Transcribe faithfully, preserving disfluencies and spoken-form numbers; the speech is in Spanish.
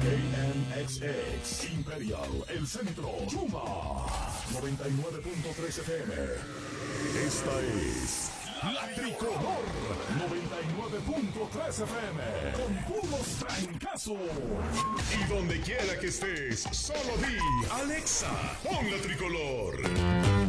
K N X X, Imperial, El Centro, Chuma, noventa y nueve punto tres F M. Esta es La Tricolor, noventa y nueve punto tres F M, con puros trancazos. Y donde quiera que estés, solo di, Alexa, pon La Tricolor.